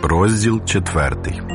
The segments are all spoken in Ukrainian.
Розділ 4.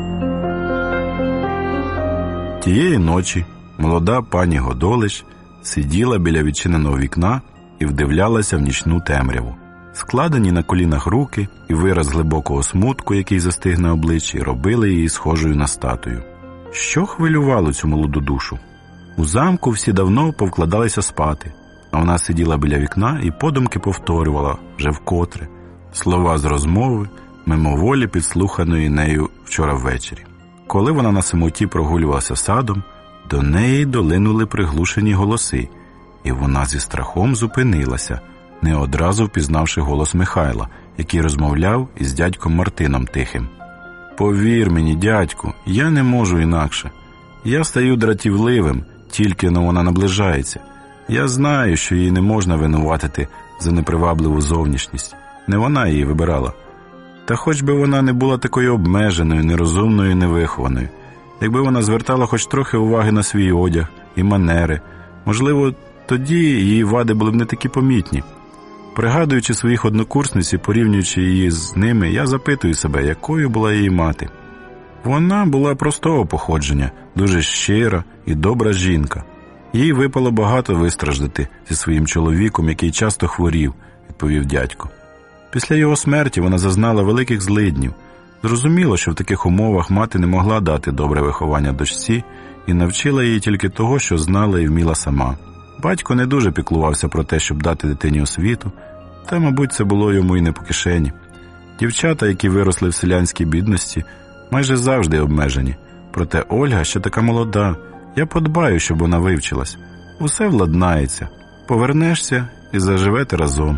Тієї ночі молода пані Годолич сиділа біля відчиненого вікна і вдивлялася в нічну темряву. Складені на колінах руки і вираз глибокого смутку, який застиг на обличчі, робили її схожою на статую. Що хвилювало цю молоду душу? У замку всі давно повкладалися спати, а вона сиділа біля вікна і подумки повторювала вже вкотре слова з розмови, мимоволі підслуханої нею вчора ввечері. Коли вона на самоті прогулювалася садом, до неї долинули приглушені голоси, і вона зі страхом зупинилася, не одразу впізнавши голос Михайла, який розмовляв із дядьком Мартином Тихим. «Повір мені, дядьку, я не можу інакше. Я стаю дратівливим, тільки но вона наближається. Я знаю, що її не можна винуватити за непривабливу зовнішність. Не вона її вибирала. Та хоч би вона не була такою обмеженою, нерозумною і невихованою. Якби вона звертала хоч трохи уваги на свій одяг і манери, можливо, тоді її вади були б не такі помітні. Пригадуючи своїх однокурсниць і порівнюючи її з ними, я запитую себе, якою була її мати. Вона була простого походження, дуже щира і добра жінка. Їй випало багато вистраждати зі своїм чоловіком, який часто хворів, відповів дядько. Після його смерті вона зазнала великих злиднів. Зрозуміло, що в таких умовах мати не могла дати добре виховання дочці і навчила її тільки того, що знала і вміла сама. Батько не дуже піклувався про те, щоб дати дитині освіту, та, мабуть, це було йому і не по кишені. Дівчата, які виросли в селянській бідності, майже завжди обмежені. Проте Ольга ще така молода, я подбаю, щоб вона вивчилась. Усе владнається, повернешся і заживете разом.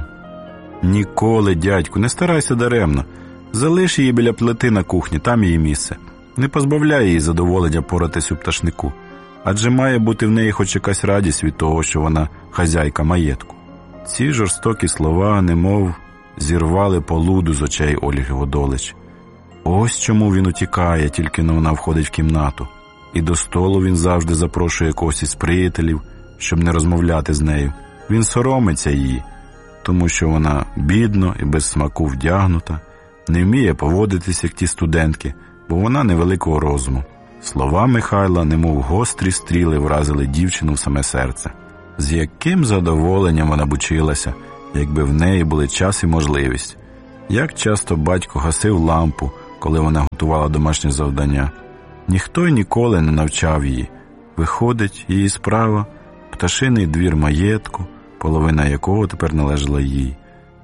Ніколи, дядьку, не старайся даремно. Залиш її біля плити на кухні, там її місце. Не позбавляй її задоволення поратись у пташнику. Адже має бути в неї хоч якась радість від того, що вона хазяйка маєтку. Ці жорстокі слова, немов зірвали полуду з очей Ольги Годолич. Ось чому він утікає, тільки но вона входить в кімнату. І до столу він завжди запрошує когось із приятелів, щоб не розмовляти з нею. Він соромиться її, тому що вона бідно і без смаку вдягнута, не вміє поводитися, як ті студентки, бо вона невеликого розуму. Слова Михайла, немов гострі стріли, вразили дівчину в саме серце. З яким задоволенням вона б училася, якби в неї були час і можливість. Як часто батько гасив лампу, коли вона готувала домашнє завдання. Ніхто й ніколи не навчав її. Виходить, її справа – пташиний двір маєтку, половина якого тепер належала їй.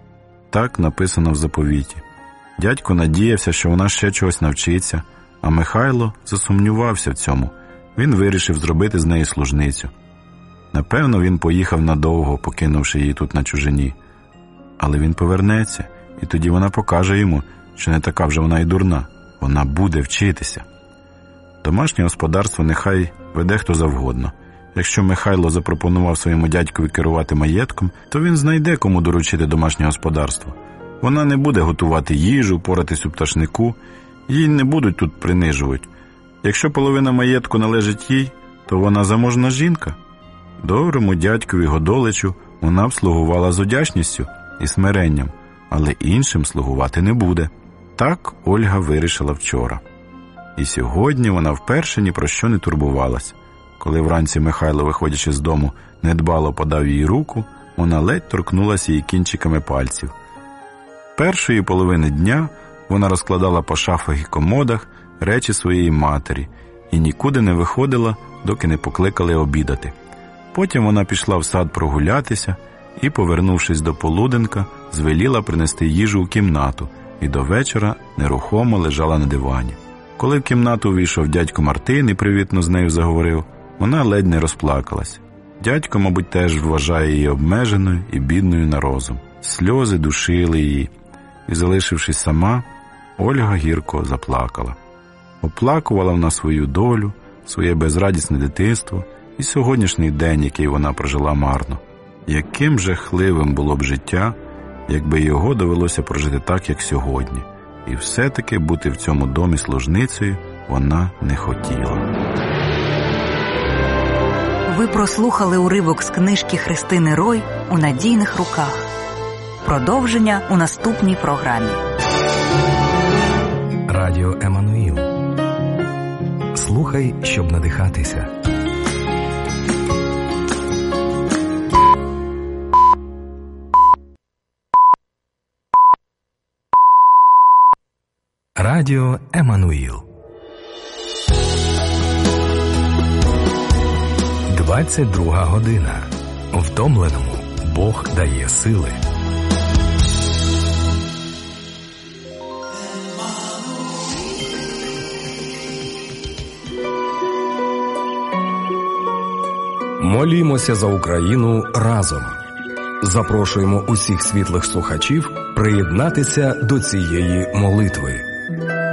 Так написано в заповіті. Дядько надіявся, що вона ще чогось навчиться, а Михайло засумнівався в цьому. Він вирішив зробити з неї служницю. Напевно, він поїхав надовго, покинувши її тут на чужині. Але він повернеться, і тоді вона покаже йому, що не така вже вона й дурна. Вона буде вчитися. Домашнє господарство нехай веде хто завгодно. Якщо Михайло запропонував своєму дядькові керувати маєтком, то він знайде, кому доручити домашнє господарство. Вона не буде готувати їжу, поратись у пташнику, їй не будуть тут принижувати. Якщо половина маєтку належить їй, то вона заможна жінка. Доброму дядькові Годоличу вона б слугувала з удячністю і смиренням, але іншим слугувати не буде. Так Ольга вирішила вчора. І сьогодні вона вперше ні про що не турбувалась. Коли вранці Михайло, виходячи з дому, недбало подав їй руку, вона ледь торкнулася її кінчиками пальців. Першої половини дня вона розкладала по шафах і комодах речі своєї матері і нікуди не виходила, доки не покликали обідати. Потім вона пішла в сад прогулятися і, повернувшись до полуденка, звеліла принести їжу у кімнату і до вечора нерухомо лежала на дивані. Коли в кімнату увійшов дядько Мартин і привітно з нею заговорив, вона ледь не розплакалась. Дядько, мабуть, теж вважає її обмеженою і бідною на розум. Сльози душили її, і, залишившись сама, Ольга гірко заплакала. Оплакувала вона свою долю, своє безрадісне дитинство і сьогоднішній день, який вона прожила марно. Яким жахливим було б життя, якби його довелося прожити так, як сьогодні. І все-таки бути в цьому домі служницею вона не хотіла. Ви прослухали уривок з книжки Христини Рой «У надійних руках». Продовження у наступній програмі. Радіо Еммануїл. Слухай, щоб надихатися. Радіо Еммануїл. 22 година. Втомленому Бог дає сили. Молімося за Україну разом. Запрошуємо усіх світлих слухачів приєднатися до цієї молитви.